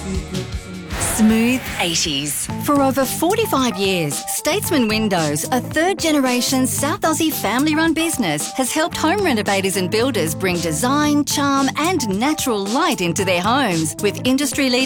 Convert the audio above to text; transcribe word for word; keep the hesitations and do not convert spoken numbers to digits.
Smooth eighties. For over forty-five years, Statesman Windows, a third-generation South Aussie family-run business, has helped home renovators and builders bring design, charm and natural light into their homes with industry-leading